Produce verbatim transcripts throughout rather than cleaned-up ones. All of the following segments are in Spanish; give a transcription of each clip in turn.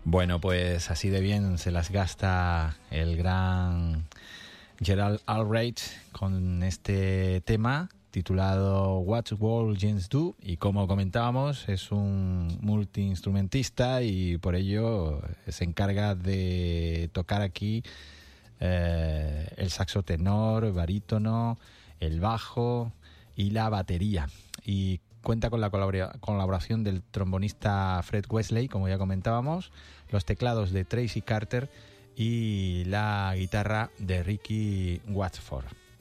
Bueno, pues así de bien se las gasta el gran Gerald Albright con este tema titulado What Will Gents Do, y como comentábamos es un multiinstrumentista y por ello se encarga de tocar aquí eh, el saxo tenor, barítono, el bajo y la batería, y cuenta con la colabora- colaboración del trombonista Fred Wesley, como ya comentábamos, los teclados de Tracy Carter y la guitarra de Ricky Watsford.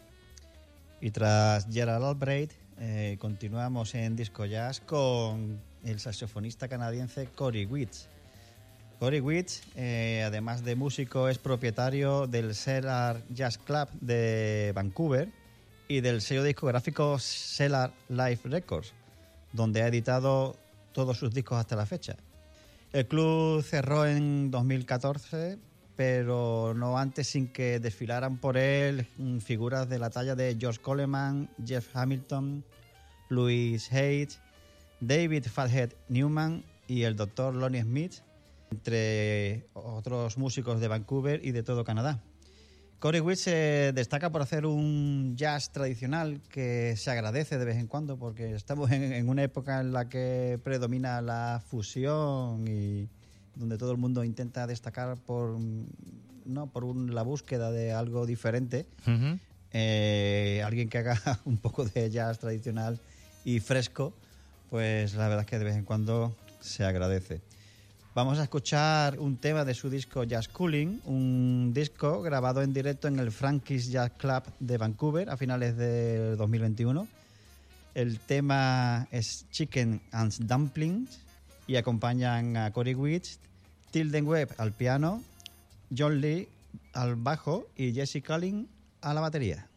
Y tras Gerald Albright, eh, continuamos en Disco Jazz con el saxofonista canadiense Corey Witts. Corey Witts, eh, además de músico, es propietario del Cellar Jazz Club de Vancouver y del sello discográfico Cellar Live Records, donde ha editado todos sus discos hasta la fecha. El club cerró en dos mil catorce, pero no antes sin que desfilaran por él figuras de la talla de George Coleman, Jeff Hamilton, Louis Hayes, David Fathead Newman y el doctor Lonnie Smith, entre otros músicos de Vancouver y de todo Canadá. Corey Witts se destaca por hacer un jazz tradicional que se agradece de vez en cuando, porque estamos en, en una época en la que predomina la fusión y donde todo el mundo intenta destacar por, no, por un, la búsqueda de algo diferente. Uh-huh. Eh, alguien que haga un poco de jazz tradicional y fresco, pues la verdad es que de vez en cuando se agradece. Vamos a escuchar un tema de su disco Jazz Cooling, un disco grabado en directo en el Frankie's Jazz Club de Vancouver a finales de dos mil veintiuno. El tema es Chicken and Dumplings y acompañan a Corey Witts, Tilden Webb al piano, John Lee al bajo y Jesse Cullen a la batería.